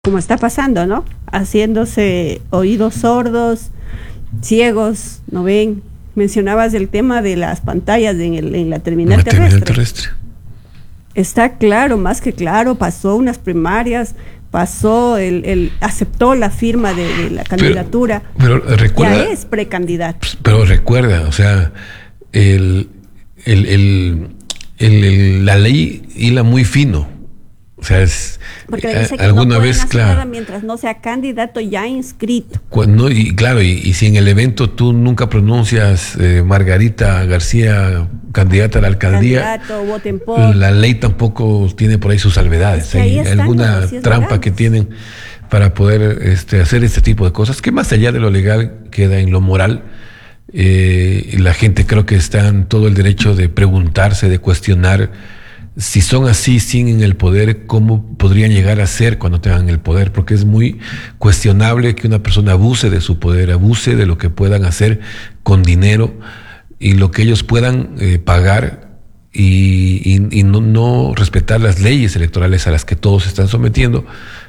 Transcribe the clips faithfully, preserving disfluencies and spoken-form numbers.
como está pasando, ¿no? Haciéndose oídos sordos, ciegos, ¿no ven? Mencionabas el tema de las pantallas en, el, en la terminal la terrestre. terminal terrestre. Está claro, más que claro, pasó unas primarias, pasó, el, el aceptó la firma de, de la candidatura. Pero, pero recuerda, ya es precandidato. Pero recuerda, o sea, el, el, el, el, el, la ley hila muy fino. O sea, es, porque le dice que alguna no vez, hacer claro, nada mientras no sea candidato ya inscrito. Cuando, y claro, y, y si en el evento tú nunca pronuncias eh, Margarita García, candidata a la alcaldía, Candidato, voten por. La ley tampoco tiene por ahí sus salvedades. Es que Hay alguna trampa legales. que tienen para poder este, hacer este tipo de cosas, que más allá de lo legal queda en lo moral. Eh, la gente creo que está en todo el derecho de preguntarse, de cuestionar si son así sin el poder, cómo podrían llegar a ser cuando tengan el poder, porque es muy cuestionable que una persona abuse de su poder, abuse de lo que puedan hacer con dinero y lo que ellos puedan eh, pagar y, y, y no, no respetar las leyes electorales a las que todos se están sometiendo.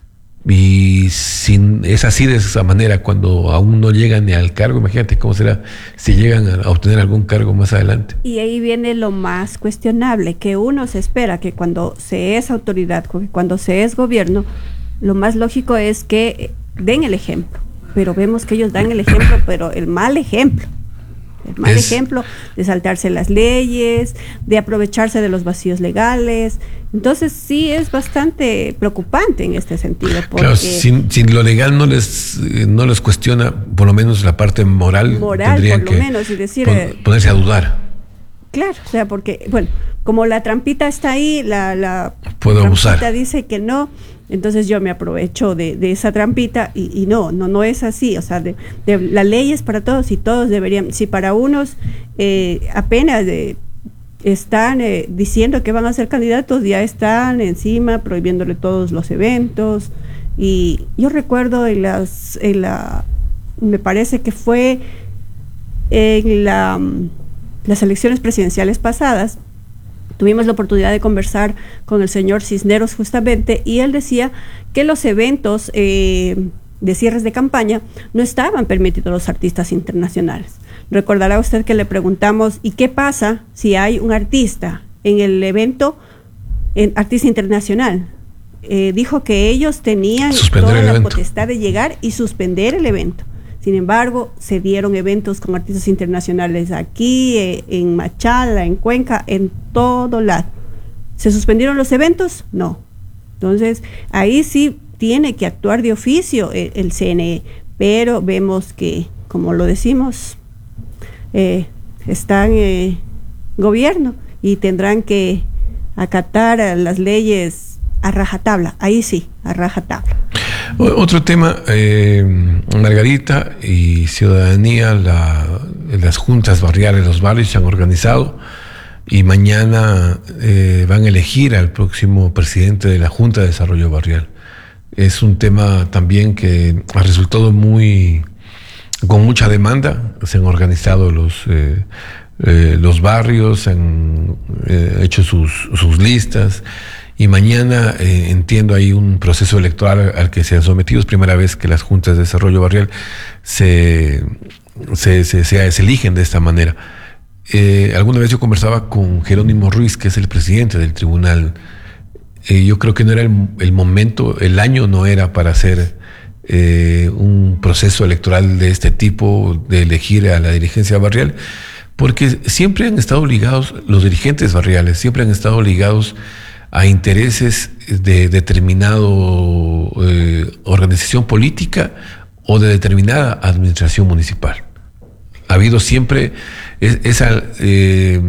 Y si es así de esa manera cuando aún no llegan ni al cargo, imagínate cómo será si llegan a obtener algún cargo más adelante. Y ahí viene lo más cuestionable, que uno se espera que cuando se es autoridad, cuando se es gobierno, lo más lógico es que den el ejemplo, pero vemos que ellos dan el ejemplo, pero el mal ejemplo. El mal es, ejemplo de saltarse las leyes, de aprovecharse de los vacíos legales. Entonces sí es bastante preocupante en este sentido. Porque claro, sin, sin lo legal no les no les cuestiona, por lo menos la parte moral, moral tendrían por lo que menos, y decir, pon, ponerse a dudar. Claro, o sea, porque, bueno, como la trampita está ahí, la, la Puedo trampita abusar. dice que no, entonces yo me aprovecho de, de esa trampita y, y no, no, no es así. O sea, de, de, la ley es para todos y todos deberían, si para unos eh, apenas de, están eh, diciendo que van a ser candidatos, ya están encima prohibiéndole todos los eventos. Y yo recuerdo en las, en la, me parece que fue en la... las elecciones presidenciales pasadas, tuvimos la oportunidad de conversar con el señor Cisneros justamente, y él decía que los eventos eh, de cierres de campaña no estaban permitidos a los artistas internacionales. Recordará usted que le preguntamos, ¿y qué pasa si hay un artista en el evento, en artista internacional? Eh, dijo que ellos tenían suspender toda la evento. potestad de llegar y suspender el evento. Sin embargo, se dieron eventos con artistas internacionales aquí, eh, en Machala, en Cuenca, en todo lado. ¿Se suspendieron los eventos? No. Entonces, ahí sí tiene que actuar de oficio el, el C N E, pero vemos que, como lo decimos, eh, están en eh, gobierno y tendrán que acatar a las leyes a rajatabla. Ahí sí, a rajatabla. Otro tema, eh, Margarita y Ciudadanía, la, las juntas barriales, los barrios se han organizado y mañana eh, van a elegir al próximo presidente de la Junta de Desarrollo Barrial. Es un tema también que ha resultado muy, con mucha demanda. Se han organizado los, eh, eh, los barrios, han eh, hecho sus, sus listas. Y mañana eh, entiendo hay un proceso electoral al que se han sometido. Es primera vez que las juntas de desarrollo barrial se, se, se, se, se eligen de esta manera. Eh, alguna vez yo conversaba con Jerónimo Ruiz, que es el presidente del tribunal. Eh, yo creo que no era el, el momento, el año no era para hacer eh, un proceso electoral de este tipo, de elegir a la dirigencia barrial, porque siempre han estado ligados, los dirigentes barriales, siempre han estado ligados a intereses de determinado eh, organización política o de determinada administración municipal. Ha habido siempre es, esa, eh,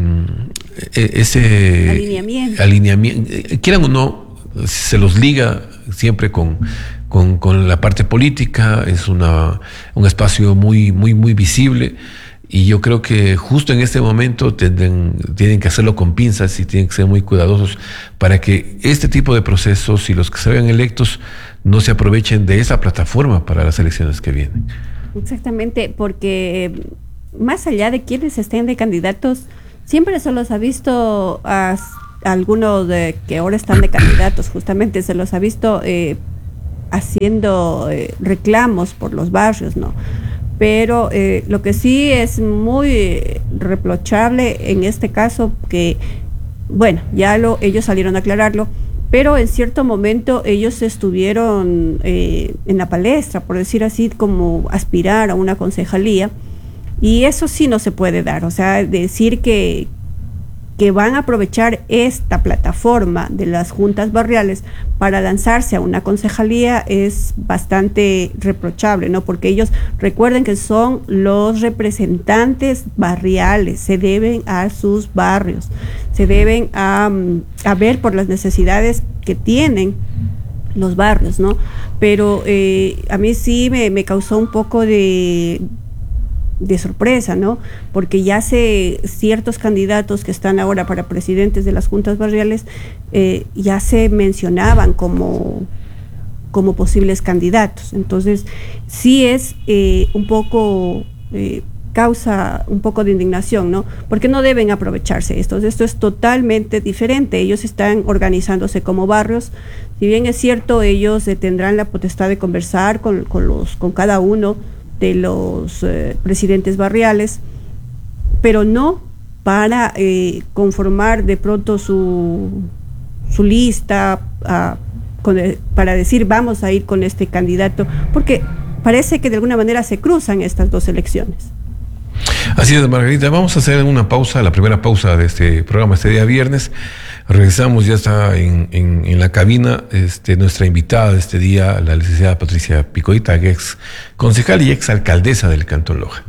ese alineamiento. alineamiento, quieran o no, se los liga siempre con, con, con la parte política. Es una, un espacio muy, muy, muy visible. Y yo creo que justo en este momento tendrán, tienen que hacerlo con pinzas y tienen que ser muy cuidadosos para que este tipo de procesos y los que se vean electos no se aprovechen de esa plataforma para las elecciones que vienen. Exactamente, porque más allá de quienes estén de candidatos, siempre se los ha visto a, a algunos de que ahora están de candidatos, justamente se los ha visto eh, haciendo eh, reclamos por los barrios, ¿no? Pero eh, lo que sí es muy reprochable en este caso, que, bueno, ya lo, ellos salieron a aclararlo, pero en cierto momento ellos estuvieron eh, en la palestra, por decir así, como aspirar a una concejalía, y eso sí no se puede dar. O sea, decir que, que van a aprovechar esta plataforma de las juntas barriales para lanzarse a una concejalía es bastante reprochable, ¿no? Porque ellos, recuerden que son los representantes barriales, se deben a sus barrios, se deben a, a ver por las necesidades que tienen los barrios, ¿no? Pero eh, a mí sí me, me causó un poco de... de sorpresa, ¿no? Porque ya se ciertos candidatos que están ahora para presidentes de las juntas barriales eh, ya se mencionaban como, como posibles candidatos. Entonces, sí es eh, un poco, eh, causa un poco de indignación, ¿no? Porque no deben aprovecharse esto. Esto es totalmente diferente. Ellos están organizándose como barrios. Si bien es cierto, ellos eh, tendrán la potestad de conversar con, con, los, con cada uno de los eh, presidentes barriales, pero no para eh, conformar de pronto su, su lista a, con el, para decir vamos a ir con este candidato, porque parece que de alguna manera se cruzan estas dos elecciones. Así es, Margarita, vamos a hacer una pausa, la primera pausa de este programa este día viernes. Regresamos, ya está en, en, en la cabina este, nuestra invitada de este día, la licenciada Patricia Picoita, ex concejal y ex alcaldesa del Cantón Loja.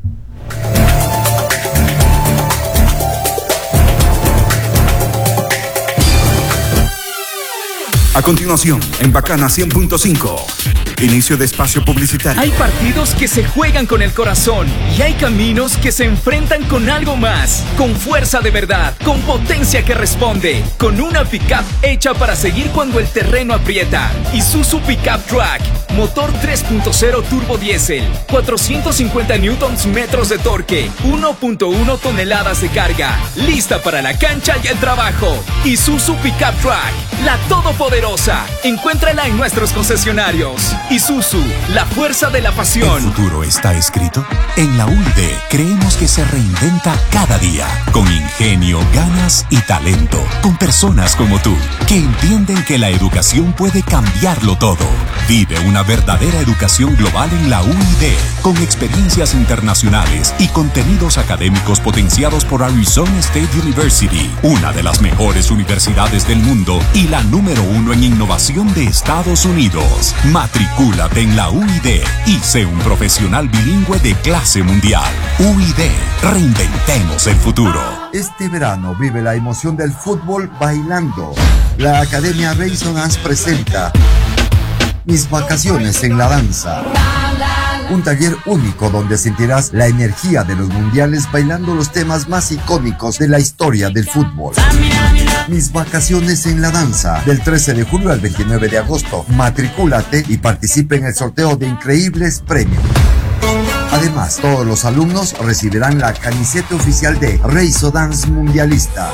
A continuación, en Bacana cien punto cinco, inicio de espacio publicitario. Hay partidos que se juegan con el corazón y hay caminos que se enfrentan con algo más, con fuerza de verdad, con potencia que responde, con una pickup hecha para seguir cuando el terreno aprieta. Isuzu Pickup Track, motor tres punto cero turbo diésel, cuatrocientos cincuenta newtons metros de torque, uno punto uno toneladas de carga, lista para la cancha y el trabajo. Isuzu Pickup Track, la todopoderosa. Encuéntrala en nuestros concesionarios. Isuzu, la fuerza de la pasión. ¿El futuro está escrito? En la U I D creemos que se reinventa cada día, con ingenio, ganas y talento, con personas como tú, que entienden que la educación puede cambiarlo todo. Vive una verdadera educación global en la U I D, con experiencias internacionales y contenidos académicos potenciados por Arizona State University, una de las mejores universidades del mundo y la número uno en innovación de Estados Unidos. Matricúlate en la U I D y sé un profesional bilingüe de clase mundial. U I D, reinventemos el futuro. Este verano vive la emoción del fútbol bailando. La Academia Rayson Dance presenta Mis vacaciones en la danza. Un taller único donde sentirás la energía de los mundiales bailando los temas más icónicos de la historia del fútbol. Mis vacaciones en la danza, del trece de julio al veintinueve de agosto. Matricúlate y participe en el sorteo de increíbles premios. Además, todos los alumnos recibirán la camiseta oficial de Rayson Dance Mundialista.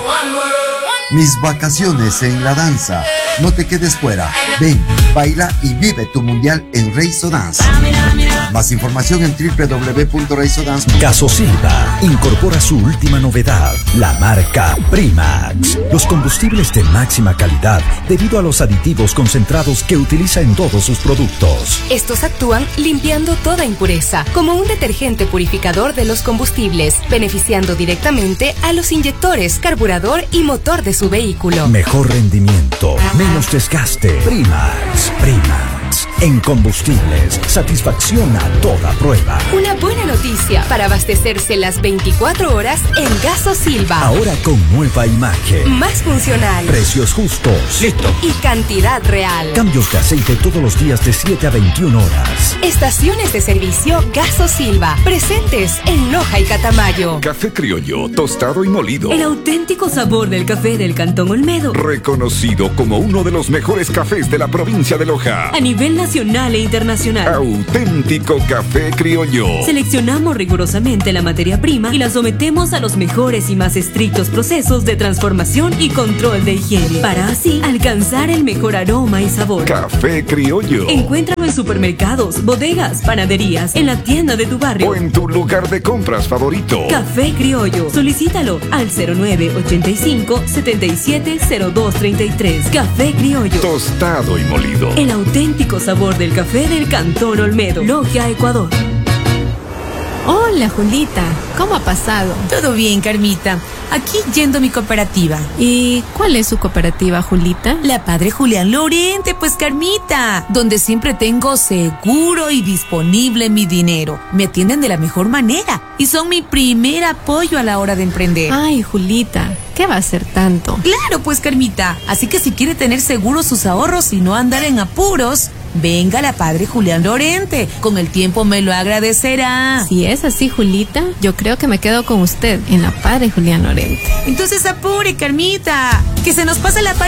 Mis vacaciones en la danza. No te quedes fuera. Ven, baila y vive tu mundial en Rayson Dance. Más información en doble u doble u doble u punto rayson dance punto com. Gasosilva incorpora su última novedad, la marca Primax. Los combustibles de máxima calidad debido a los aditivos concentrados que utiliza en todos sus productos. Estos actúan limpiando toda impureza, como un detergente purificador de los combustibles, beneficiando directamente a los inyectores, carburador y motor de su vehículo. Mejor rendimiento, menos desgaste. Primax, Primax. En combustibles, satisfacción a toda prueba. Una buena noticia para abastecerse las veinticuatro horas en Gasosilva. Ahora con nueva imagen. Más funcional. Precios justos. Listo. Y cantidad real. Cambios de aceite todos los días de siete a veintiuna horas. Estaciones de servicio Gasosilva. Presentes en Loja y Catamayo. Café criollo, tostado y molido. El auténtico sabor del café del Cantón Olmedo. Reconocido como uno de los mejores cafés de la provincia de Loja. A nivel nacional nacional e internacional. Auténtico café criollo. Seleccionamos rigurosamente la materia prima y la sometemos a los mejores y más estrictos procesos de transformación y control de higiene, para así alcanzar el mejor aroma y sabor. Café criollo. Encuéntralo en supermercados, bodegas, panaderías, en la tienda de tu barrio o en tu lugar de compras favorito. Café criollo. Solicítalo al cero nueve ochenta y cinco setenta y siete cero dos treinta y tres. Café criollo. Tostado y molido. El auténtico sabor del café del Cantón Olmedo, Logia, Ecuador. Hola, Julita. ¿Cómo ha pasado? Todo bien, Carmita. Aquí yendo a mi cooperativa. ¿Y cuál es su cooperativa, Julita? La Padre Julián Lorente, pues, Carmita. Donde siempre tengo seguro y disponible mi dinero. Me atienden de la mejor manera y son mi primer apoyo a la hora de emprender. Ay, Julita, ¿qué va a ser tanto? Claro, pues, Carmita. Así que si quiere tener seguros sus ahorros y no andar en apuros, venga a la Padre Julián Lorente. Con el tiempo me lo agradecerá. Si es así, Julita, yo creo que me quedo con usted en la Padre Julián Lorente. Entonces apure, Carmita, que se nos pasa la